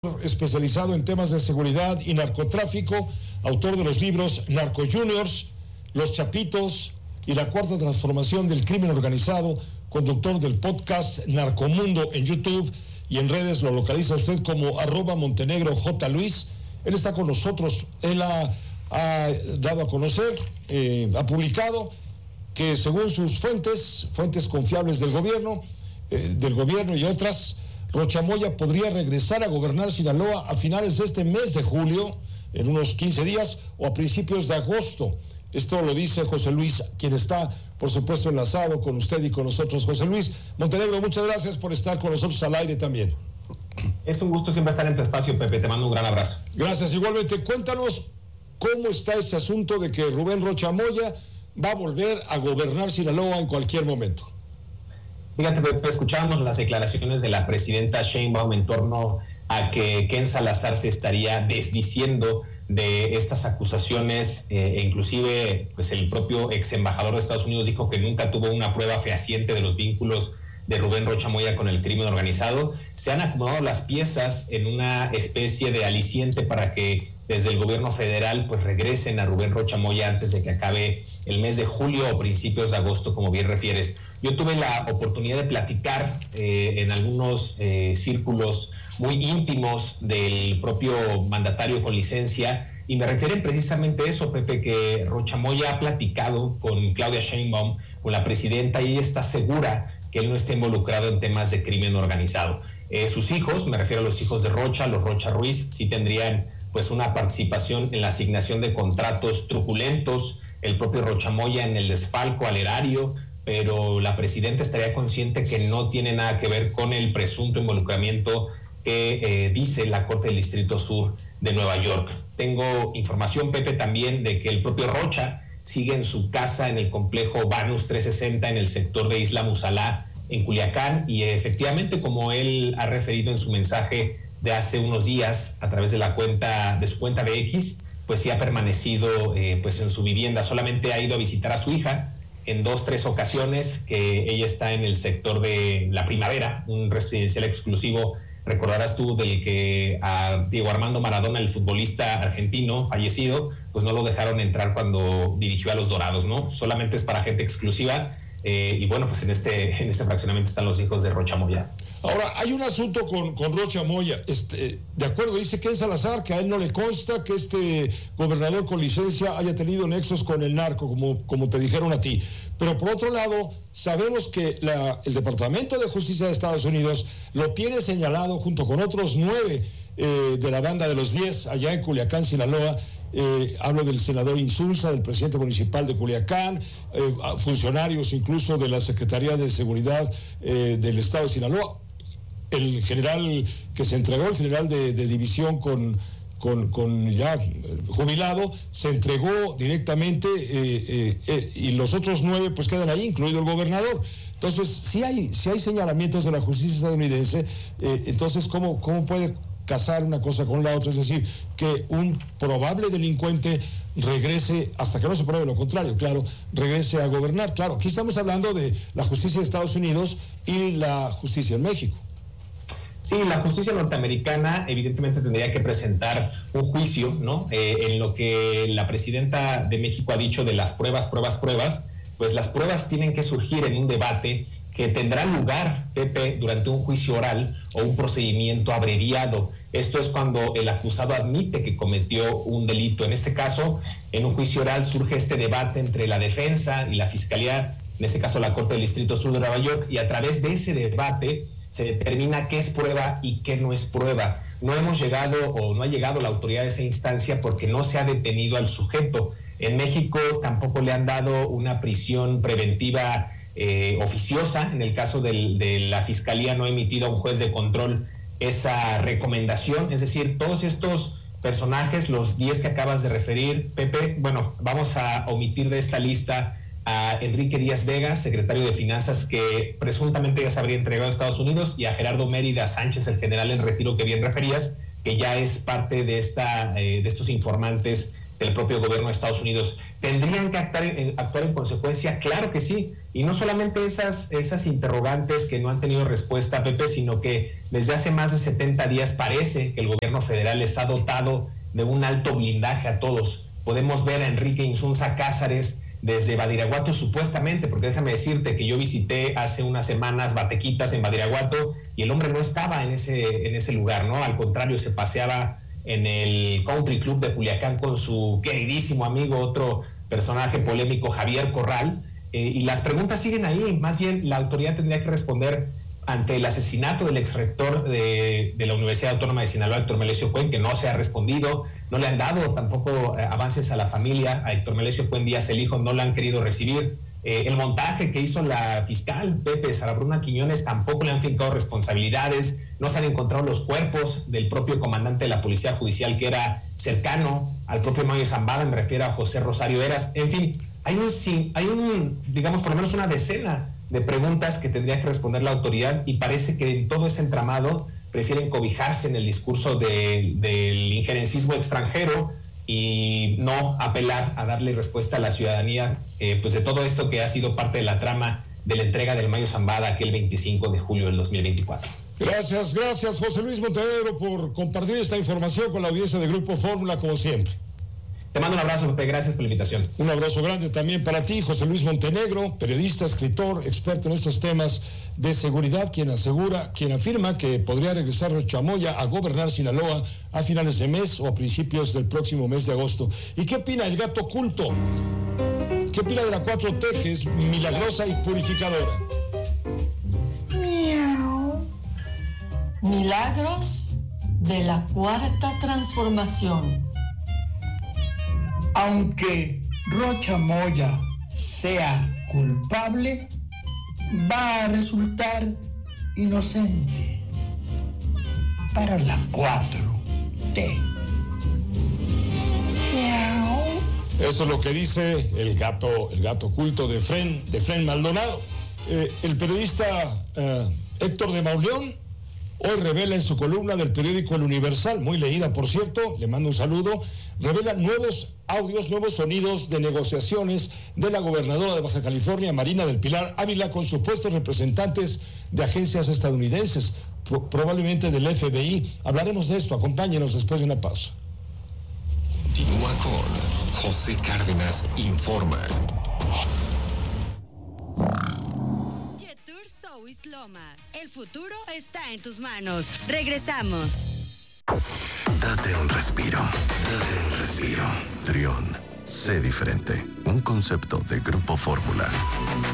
especializado en temas de seguridad y narcotráfico, autor de los libros Narco Juniors, Los Chapitos y La Cuarta Transformación del Crimen Organizado, conductor del podcast Narcomundo en YouTube y en redes. Lo localiza usted como @MontenegroJLuis. Él está con nosotros. Él ha dado a conocer, ha publicado que según sus fuentes confiables del gobierno y otras, Rocha Moya podría regresar a gobernar Sinaloa a finales de este mes de julio, en unos 15 días, o a principios de agosto. Esto lo dice José Luis, quien está, por supuesto, enlazado con usted y con nosotros. José Luis Montenegro, muchas gracias por estar con nosotros al aire también. Es un gusto siempre estar en tu espacio, Pepe. Te mando un gran abrazo. Gracias. Igualmente, cuéntanos cómo está ese asunto de que Rubén Rocha Moya va a volver a gobernar Sinaloa en cualquier momento. Fíjate, Pepe, escuchábamos las declaraciones de la presidenta Sheinbaum en torno a que Ken Salazar se estaría desdiciendo de estas acusaciones, inclusive pues el propio ex embajador de Estados Unidos dijo que nunca tuvo una prueba fehaciente de los vínculos de Rubén Rocha Moya con el crimen organizado. Se han acomodado las piezas en una especie de aliciente para que desde el gobierno federal pues regresen a Rubén Rocha Moya antes de que acabe el mes de julio o principios de agosto, como bien refieres. Yo tuve la oportunidad de platicar en algunos círculos muy íntimos del propio mandatario con licencia, y me refieren precisamente eso, Pepe, que Rocha Moya ha platicado con Claudia Sheinbaum, con la presidenta, y ella está segura que él no esté involucrado en temas de crimen organizado. Sus hijos, me refiero a los hijos de Rocha, los Rocha Ruiz, sí tendrían pues una participación en la asignación de contratos truculentos, el propio Rocha Moya en el desfalco al erario, pero la presidenta estaría consciente que no tiene nada que ver con el presunto involucramiento que dice la Corte del Distrito Sur de Nueva York. Tengo información, Pepe, también de que el propio Rocha sigue en su casa en el complejo Banus 360 en el sector de Isla Musalá, en Culiacán, y efectivamente, como él ha referido en su mensaje de hace unos días a través de su cuenta de X, pues sí ha permanecido pues en su vivienda. Solamente ha ido a visitar a su hija en 2-3 ocasiones, que ella está en el sector de La Primavera, un residencial exclusivo, recordarás tú, del que a Diego Armando Maradona, el futbolista argentino fallecido, pues no lo dejaron entrar cuando dirigió a los Dorados, ¿no? Solamente es para gente exclusiva, y bueno, pues en este fraccionamiento están los hijos de Rocha Moya. Ahora, hay un asunto con Rocha Moya. De acuerdo, dice Ken Salazar que a él no le consta que este gobernador con licencia haya tenido nexos con el narco, como te dijeron a ti. Pero por otro lado, sabemos que el Departamento de Justicia de Estados Unidos lo tiene señalado junto con otros 9 de la banda de los 10 allá en Culiacán, Sinaloa. Hablo del senador Insulza, del presidente municipal de Culiacán, funcionarios incluso de la Secretaría de Seguridad del Estado de Sinaloa. El general que se entregó, el general de división con ya jubilado, se entregó directamente, y los otros 9 pues quedan ahí, incluido el gobernador. Entonces, si hay señalamientos de la justicia estadounidense, entonces ¿cómo puede casar una cosa con la otra? Es decir, que un probable delincuente regrese, hasta que no se pruebe lo contrario, claro, regrese a gobernar. Claro, aquí estamos hablando de la justicia de Estados Unidos y la justicia en México. Sí, la justicia norteamericana evidentemente tendría que presentar un juicio, ¿no? En lo que la presidenta de México ha dicho de las pruebas, pues las pruebas tienen que surgir en un debate que tendrá lugar, Pepe, durante un juicio oral o un procedimiento abreviado. Esto es cuando el acusado admite que cometió un delito. En este caso, en un juicio oral surge este debate entre la defensa y la fiscalía, en este caso la Corte del Distrito Sur de Nueva York, y a través de ese debate se determina qué es prueba y qué no es prueba. No hemos llegado o no ha llegado la autoridad a esa instancia porque no se ha detenido al sujeto. En México tampoco le han dado una prisión preventiva oficiosa. En el caso de la Fiscalía no ha emitido a un juez de control esa recomendación. Es decir, todos estos personajes, los 10 que acabas de referir, Pepe, bueno, vamos a omitir de esta lista a Enrique Díaz Vega, secretario de Finanzas, que presuntamente ya se habría entregado a Estados Unidos, y a Gerardo Mérida Sánchez, el general en retiro que bien referías, que ya es parte de estos informantes del propio gobierno de Estados Unidos. ¿Tendrían que actuar en consecuencia? Claro que sí. Y no solamente esas interrogantes que no han tenido respuesta, Pepe, sino que desde hace más de 70 días parece que el gobierno federal les ha dotado de un alto blindaje a todos. Podemos ver a Enrique Insunza Cázares desde Badiraguato supuestamente, porque déjame decirte que yo visité hace unas semanas Batequitas en Badiraguato y el hombre no estaba en ese lugar, ¿no? Al contrario, se paseaba en el Country Club de Culiacán con su queridísimo amigo, otro personaje polémico, Javier Corral, y las preguntas siguen ahí. Más bien la autoridad tendría que responder ante el asesinato del exrector de la Universidad Autónoma de Sinaloa, Héctor Melesio Cuen, que no se ha respondido, no le han dado tampoco avances a la familia, a Héctor Melesio Cuen Díaz, el hijo, no lo han querido recibir. El montaje que hizo la fiscal Pepe Sara Bruna Quiñones, tampoco le han fincado responsabilidades, no se han encontrado los cuerpos del propio comandante de la Policía Judicial que era cercano al propio Mayo Zambada, me refiero a José Rosario Eras. En fin, hay digamos, por lo menos una decena de preguntas que tendría que responder la autoridad, y parece que en todo ese entramado prefieren cobijarse en el discurso del injerencismo extranjero y no apelar a darle respuesta a la ciudadanía, pues de todo esto que ha sido parte de la trama de la entrega del Mayo Zambada aquel 25 de julio del 2024. Gracias José Luis Montenegro por compartir esta información con la audiencia de Grupo Fórmula, como siempre. Te mando un abrazo, Pepe, gracias por la invitación. Un abrazo grande también para ti, José Luis Montenegro, periodista, escritor, experto en estos temas de seguridad, quien afirma que podría regresar Rocha Moya a gobernar Sinaloa a finales de mes o a principios del próximo mes de agosto. ¿Y qué opina el gato culto? ¿Qué opina de la 4T, que es milagrosa y purificadora? Miau. Milagros de la Cuarta Transformación. Aunque Rocha Moya sea culpable, va a resultar inocente para la 4T. Eso es lo que dice el gato culto de Fren Maldonado. El periodista Héctor de Mauleón hoy revela en su columna del periódico El Universal, muy leída por cierto, le mando un saludo, revela nuevos audios, nuevos sonidos de negociaciones de la gobernadora de Baja California, Marina del Pilar Ávila, con supuestos representantes de agencias estadounidenses, probablemente del FBI. Hablaremos de esto, acompáñenos después de una pausa. Continúa con José Cárdenas Informa. Jetur South Lomas. El futuro está en tus manos. Regresamos. Date un respiro. Trión. Sé diferente. Un concepto de Grupo Fórmula.